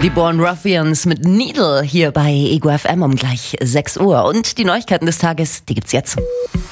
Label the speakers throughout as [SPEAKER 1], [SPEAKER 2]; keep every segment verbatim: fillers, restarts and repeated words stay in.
[SPEAKER 1] Die Born Ruffians mit Needle hier bei Ego F M um gleich sechs Uhr. Und die Neuigkeiten des Tages, die gibt's jetzt.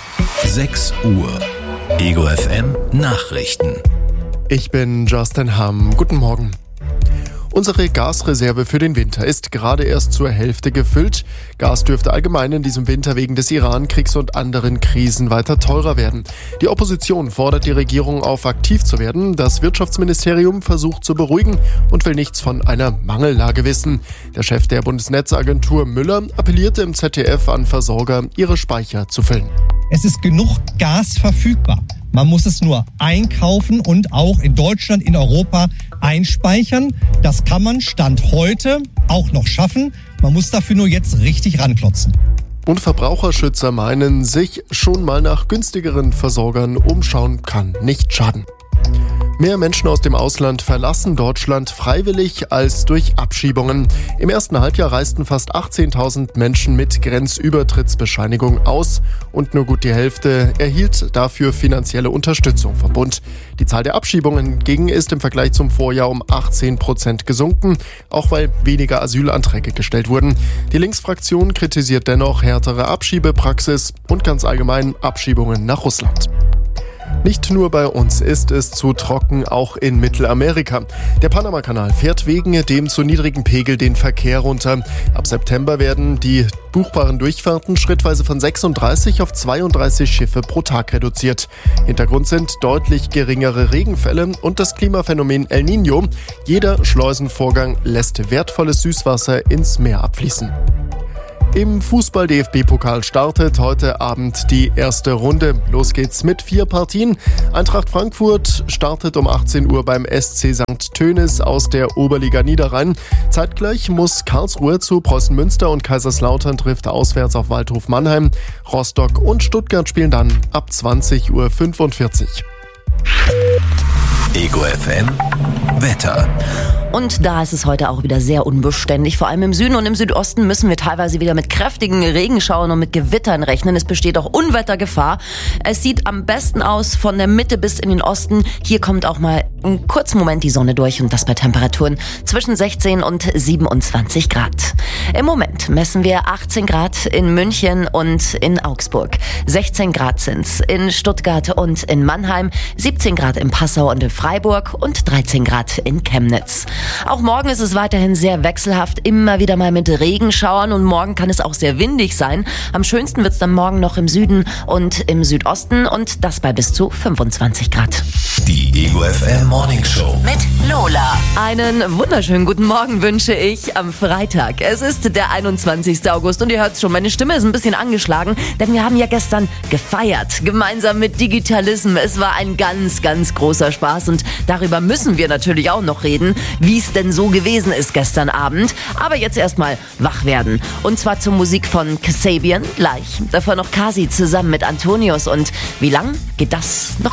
[SPEAKER 2] sechs Uhr. Ego F M Nachrichten.
[SPEAKER 3] Ich bin Justin Hamm. Guten Morgen. Unsere Gasreserve für den Winter ist gerade erst zur Hälfte gefüllt. Gas dürfte allgemein in diesem Winter wegen des Iran-Kriegs und anderen Krisen weiter teurer werden. Die Opposition fordert die Regierung auf, aktiv zu werden. Das Wirtschaftsministerium versucht zu beruhigen und will nichts von einer Mangellage wissen. Der Chef der Bundesnetzagentur Müller appellierte im Z D F an Versorger, ihre Speicher zu füllen.
[SPEAKER 4] Es ist genug Gas verfügbar. Man muss es nur einkaufen und auch in Deutschland, in Europa einspeichern. Das kann man Stand heute auch noch schaffen. Man muss dafür nur jetzt richtig ranklotzen.
[SPEAKER 3] Und Verbraucherschützer meinen, sich schon mal nach günstigeren Versorgern umschauen kann nicht schaden. Mehr Menschen aus dem Ausland verlassen Deutschland freiwillig als durch Abschiebungen. Im ersten Halbjahr reisten fast achtzehntausend Menschen mit Grenzübertrittsbescheinigung aus und nur gut die Hälfte erhielt dafür finanzielle Unterstützung vom Bund. Die Zahl der Abschiebungen hingegen ist im Vergleich zum Vorjahr um achtzehn Prozent gesunken, auch weil weniger Asylanträge gestellt wurden. Die Linksfraktion kritisiert dennoch härtere Abschiebepraxis und ganz allgemein Abschiebungen nach Russland. Nicht nur bei uns ist es zu trocken, auch in Mittelamerika. Der Panama-Kanal fährt wegen dem zu niedrigen Pegel den Verkehr runter. Ab September werden die buchbaren Durchfahrten schrittweise von sechsunddreißig auf zweiunddreißig Schiffe pro Tag reduziert. Hintergrund sind deutlich geringere Regenfälle und das Klimaphänomen El Niño. Jeder Schleusenvorgang lässt wertvolles Süßwasser ins Meer abfließen. Im Fußball-D F B-Pokal startet heute Abend die erste Runde. Los geht's mit vier Partien. Eintracht Frankfurt startet um achtzehn Uhr beim S C Sankt Tönis aus der Oberliga Niederrhein. Zeitgleich muss Karlsruhe zu Preußen Münster und Kaiserslautern trifft auswärts auf Waldhof Mannheim. Rostock und Stuttgart spielen dann ab zwanzig Uhr fünfundvierzig.
[SPEAKER 2] Ego F M Wetter.
[SPEAKER 1] Und da ist es heute auch wieder sehr unbeständig. Vor allem im Süden und im Südosten müssen wir teilweise wieder mit kräftigen Regenschauern und mit Gewittern rechnen. Es besteht auch Unwettergefahr. Es sieht am besten aus von der Mitte bis in den Osten. Hier kommt auch mal einen kurzen Moment die Sonne durch und das bei Temperaturen zwischen sechzehn und siebenundzwanzig Grad. Im Moment messen wir achtzehn Grad in München und in Augsburg. sechzehn Grad sind's in Stuttgart und in Mannheim, siebzehn Grad in Passau und in Freiburg und dreizehn Grad in Chemnitz. Auch morgen ist es weiterhin sehr wechselhaft, immer wieder mal mit Regenschauern und morgen kann es auch sehr windig sein. Am schönsten wird es dann morgen noch im Süden und im Südosten und das bei bis zu fünfundzwanzig Grad.
[SPEAKER 2] Die Ego F M Morning Show
[SPEAKER 1] Mit Lola. Einen wunderschönen guten Morgen wünsche ich am Freitag. Es ist der einundzwanzigster August und ihr hört schon, meine Stimme ist ein bisschen angeschlagen, denn wir haben ja gestern gefeiert, gemeinsam mit Digitalism. Es war ein ganz, ganz großer Spaß und darüber müssen wir natürlich auch noch reden, wie es denn so gewesen ist gestern Abend. Aber jetzt erstmal wach werden. Und zwar zur Musik von Kasabian gleich. Davor noch Kasi zusammen mit Antonius. Und wie lang geht das noch?